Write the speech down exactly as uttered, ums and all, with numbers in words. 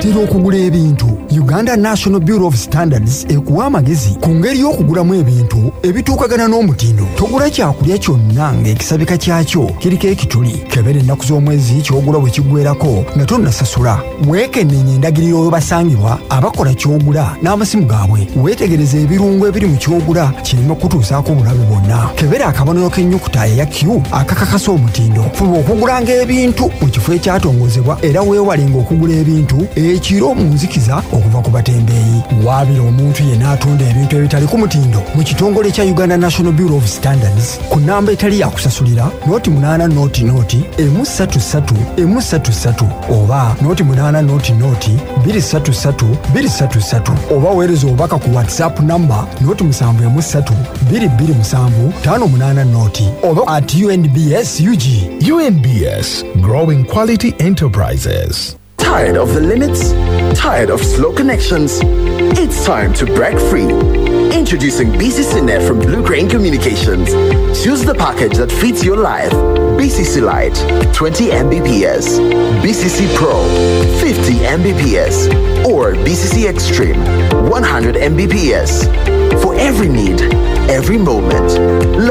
otera okugula ebintu, Uganda National Bureau of Standards ekuwa amagezi ku ngeri y'okugulamu ebintu ebituukagana n'omutindo. Togula kyakulya kyonna ng'ekisabika kyakyo kiriko ekituli. Kebera ennaku z'omwezi ky'ogula bwe kiggweerako nga tonnasasula. Weekenneenye endagiriro webasangibwa abakola ky'ogula n'amasimu gaabwe. Weetegereze ebirungo ebiri mu ky'ogula kireme kutuusaako obulabe bwonna. Kebera akabonero k'ennyukuta eya Q akakakasa omutindo. Fuba okugulanga ebintu mu kifo ekyatongozebwa era weewalenga okugula ebintu ekiro mu nzikiza okuva ku batembeeyi. Waabira omuntu yenna atunda ebintu ebitali ku mutindo mu kitongole kya Uganda National Bureau of Standards ku nnamba etali ya kusasulira nooti munaana nooti nooti emu ssatu ssatu emu ssatu ssatu oba nooti munaana nooti nooti bbiri ssatu ssatu bbiri ssatu ssatu oba weereza obubaka ku WhatsApp namba nooti musanvu emu ssatu bbiri bbiri musanvu ttaano munaana nooti oba at U N B S U G. U N B S, growing quality enterprises. Tired of the limits? Tired of slow connections? It's time to break free. Introducing B C C Net from Blue Crane Communications. Choose the package that fits your life. B C C Lite, twenty megabits per second. B C C Pro, fifty megabits per second. Or B C C Extreme, one hundred megabits per second. For every need, every moment.